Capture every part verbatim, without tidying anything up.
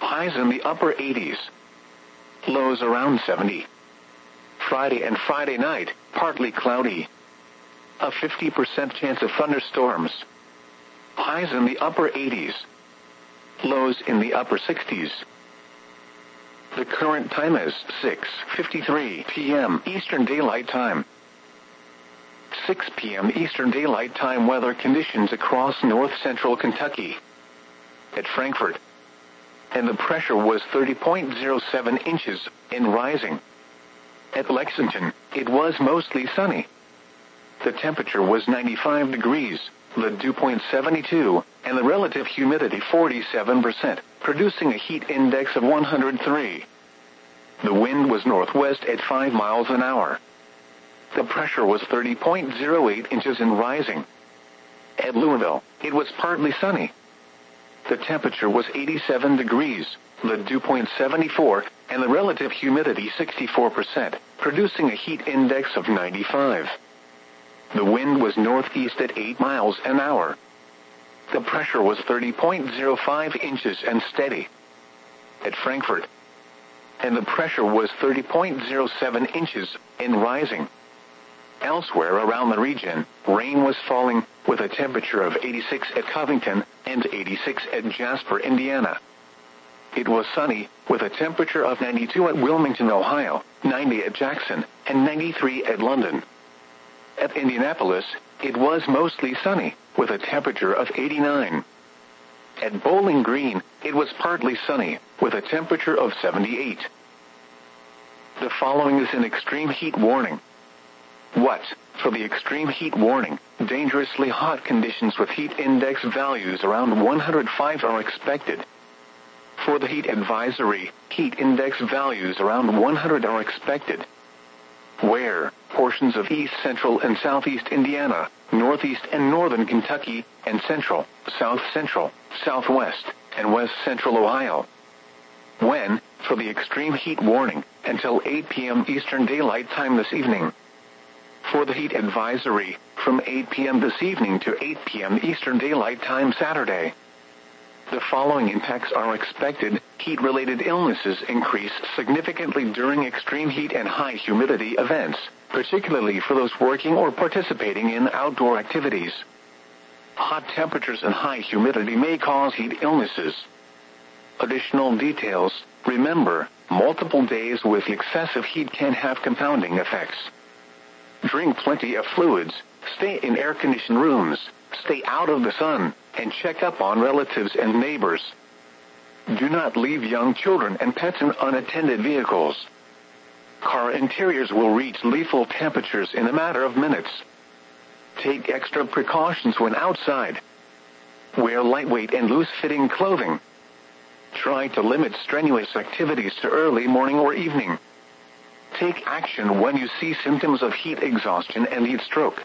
Highs in the upper eighties. Lows around seventy. Friday and Friday night, partly cloudy. A fifty percent chance of thunderstorms. Highs in the upper eighties. Lows in the upper sixties. The current time is six fifty-three p m Eastern Daylight Time. six p m Eastern Daylight Time weather conditions across north-central Kentucky. At Frankfort. And the pressure was thirty point zero seven inches, in rising. At Lexington, it was mostly sunny. The temperature was ninety-five degrees, the dew point seventy-two, and the relative humidity forty-seven percent, producing a heat index of one hundred three. The wind was northwest at five miles an hour. The pressure was thirty point zero eight inches and rising. At Louisville, it was partly sunny. The temperature was eighty-seven degrees, the dew point seventy-four, and the relative humidity sixty-four percent, producing a heat index of ninety-five. The wind was northeast at eight miles an hour. The pressure was thirty point zero five inches and steady. At Frankfort. And the pressure was thirty point zero seven inches, in rising. Elsewhere around the region, rain was falling, with a temperature of eighty-six at Covington and eighty-six at Jasper, Indiana. It was sunny, with a temperature of ninety-two at Wilmington, Ohio, ninety at Jackson, and ninety-three at London. At Indianapolis, it was mostly sunny, with a temperature of eighty-nine. At Bowling Green, it was partly sunny, with a temperature of seventy-eight. The following is an extreme heat warning. What? For the extreme heat warning, dangerously hot conditions with heat index values around one hundred five are expected. For the heat advisory, heat index values around one hundred are expected. Where? Portions of east central and southeast Indiana, northeast and northern Kentucky, and central, south central, southwest, and west central Ohio. When? For the extreme heat warning, until eight p m Eastern Daylight Time this evening. For the heat advisory, from eight p m this evening to eight p m Eastern Daylight Time Saturday. The following impacts are expected. Heat-related illnesses increase significantly during extreme heat and high humidity events, particularly for those working or participating in outdoor activities. Hot temperatures and high humidity may cause heat illnesses. Additional details: remember, multiple days with excessive heat can have compounding effects. Drink plenty of fluids, stay in air-conditioned rooms, stay out of the sun, and check up on relatives and neighbors. Do not leave young children and pets in unattended vehicles. Car interiors will reach lethal temperatures in a matter of minutes. Take extra precautions when outside. Wear lightweight and loose-fitting clothing. Try to limit strenuous activities to early morning or evening. Take action when you see symptoms of heat exhaustion and heat stroke.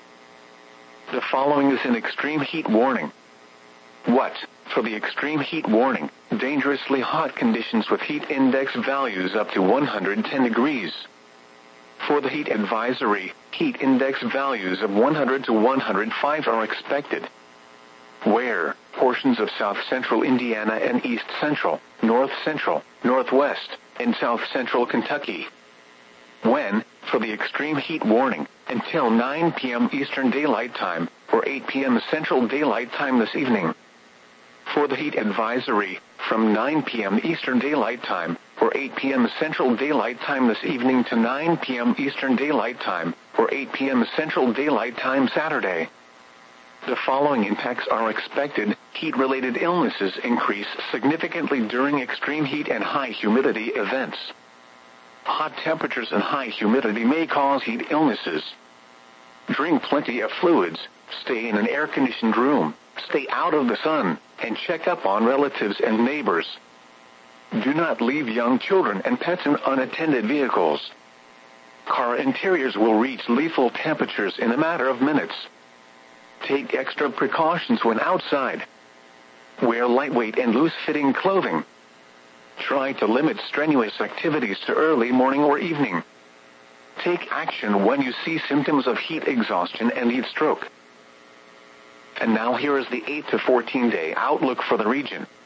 The following is an extreme heat warning. What? For the extreme heat warning, dangerously hot conditions with heat index values up to one hundred ten degrees. For the heat advisory, heat index values of one hundred to one hundred five are expected. Where? Portions of south central Indiana and east central, north central, northwest, and south central Kentucky. When? For the extreme heat warning, until nine p m Eastern Daylight Time, or eight p m Central Daylight Time this evening. For the heat advisory, from nine p m Eastern Daylight Time, or eight p m Central Daylight Time this evening to nine p m Eastern Daylight Time, or eight p m Central Daylight Time Saturday. The following impacts are expected. Heat-related illnesses increase significantly during extreme heat and high humidity events. Hot temperatures and high humidity may cause heat illnesses. Drink plenty of fluids, stay in an air-conditioned room, stay out of the sun, and check up on relatives and neighbors. Do not leave young children and pets in unattended vehicles. Car interiors will reach lethal temperatures in a matter of minutes. Take extra precautions when outside. Wear lightweight and loose-fitting clothing. Try to limit strenuous activities to early morning or evening. Take action when you see symptoms of heat exhaustion and heat stroke. And now here is the eight to fourteen day outlook for the region.